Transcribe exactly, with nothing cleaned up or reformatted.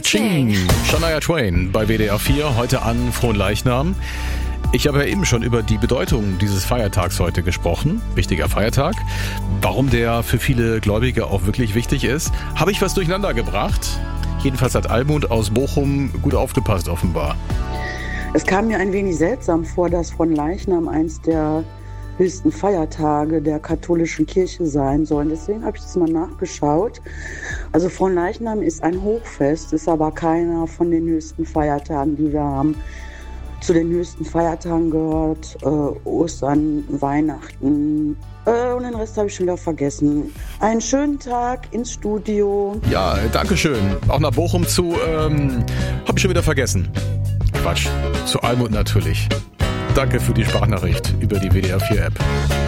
Ka-Ching. Shania Twain bei W D R vier, heute an Fronleichnam. Ich habe ja eben schon über die Bedeutung dieses Feiertags heute gesprochen. Wichtiger Feiertag. Warum der für viele Gläubige auch wirklich wichtig ist, habe ich was durcheinander gebracht. Jedenfalls hat Almut aus Bochum gut aufgepasst offenbar. Es kam mir ein wenig seltsam vor, dass Fronleichnam eins der höchsten Feiertage der katholischen Kirche sein sollen. Deswegen habe ich das mal nachgeschaut. Also Fronleichnam ist ein Hochfest, ist aber keiner von den höchsten Feiertagen, die wir haben. Zu den höchsten Feiertagen gehört äh, Ostern, Weihnachten äh, und den Rest habe ich schon wieder vergessen. Einen schönen Tag ins Studio. Ja, danke schön. Auch nach Bochum zu, ähm, habe ich schon wieder vergessen. Quatsch, zu Almut natürlich. Danke für die Sprachnachricht über die W D R vier App.